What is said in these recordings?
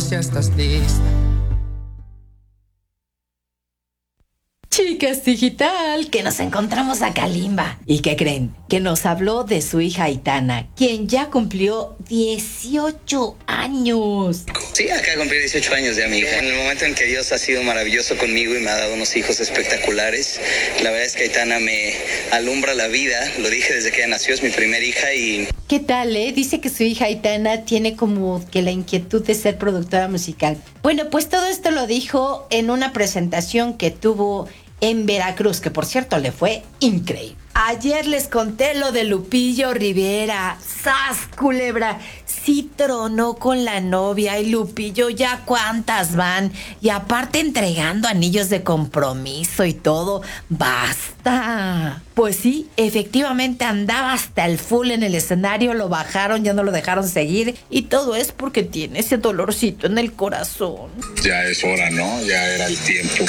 vos ya estás lista. Chicas Digital, que nos encontramos a Kalimba. ¿Y qué creen? Que nos habló de su hija Aitana, quien ya cumplió 18 años. Sí, acá cumplí 18 años ya mi hija. En el momento en que Dios ha sido maravilloso conmigo y me ha dado unos hijos espectaculares, la verdad es que Aitana me alumbra la vida. Lo dije desde que ella nació, es mi primera hija y... ¿Qué tal, Dice que su hija Aitana tiene como que la inquietud de ser productora musical. Bueno, pues todo esto lo dijo en una presentación que tuvo en Veracruz, que por cierto le fue increíble. Ayer les conté lo de Lupillo Rivera. ¡Sas, culebra! Sí tronó con la novia y Lupillo ya cuántas van. Y aparte entregando anillos de compromiso y todo. ¡Basta! Pues sí, efectivamente andaba hasta el full en el escenario. Lo bajaron, ya no lo dejaron seguir. Y todo es porque tiene ese dolorcito en el corazón. Ya es hora, ¿no? Ya era el tiempo.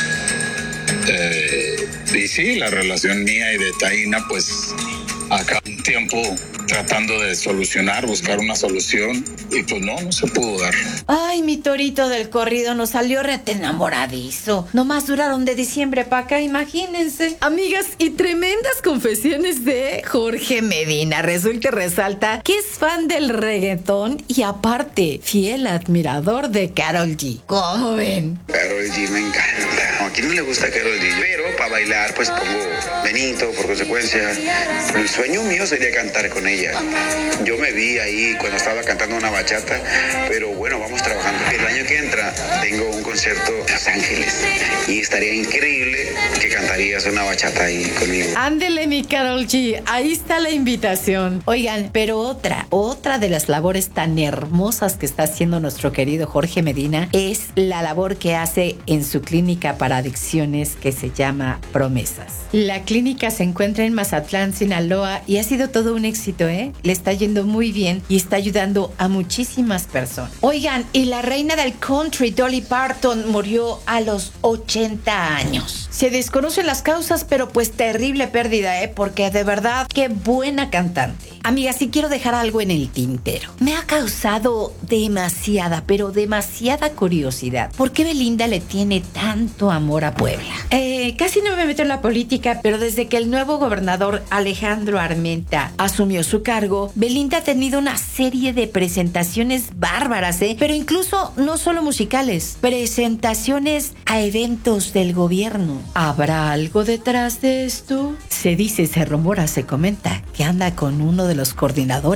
Y sí, la relación mía y de Taina, pues acá un tiempo tratando de solucionar, buscar una solución y pues no se pudo dar. Ay, mi torito del corrido nos salió rete enamoradizo. Nomás duraron de diciembre para acá, imagínense. Amigas, y tremendas confesiones de Jorge Medina. Resulta y resalta que es fan del reggaetón y aparte, fiel admirador de Karol G. ¿Cómo ven? Karol G me encanta. ¿A quién no le gusta Karol G? Pero para bailar pues pongo Benito, por consecuencia. El sueño mío sería cantar con ella. Yo me vi ahí cuando estaba cantando una bachata, pero bueno, vamos trabajando. El año que entra tengo un concierto en Los Ángeles y estaría increíble que cantarías una bachata ahí conmigo. Ándele, mi Karol G, ahí está la invitación. Oigan, pero otra de las labores tan hermosas que está haciendo nuestro querido Jorge Medina es la labor que hace en su clínica para adicciones que se llama Promesas. La clínica se encuentra en Mazatlán, Sinaloa y ha sido todo un éxito, Le está yendo muy bien y está ayudando a muchísimas personas. Oigan, y la reina del country, Dolly Parton, murió a los 80 años. Se desconocen las causas, pero pues terrible pérdida, porque de verdad, qué buena cantante. Amiga, sí quiero dejar algo en el tintero. Me ha causado demasiada, pero demasiada curiosidad. ¿Por qué Belinda le tiene tanto amor a Puebla? Casi no me meto en la política, pero desde que el nuevo gobernador Alejandro Armenta asumió su cargo, Belinda ha tenido una serie de presentaciones bárbaras, pero incluso no solo musicales, presentaciones a eventos del gobierno. ¿Habrá algo detrás de esto? Se dice, se rumora, se comenta que anda con uno de los coordinadores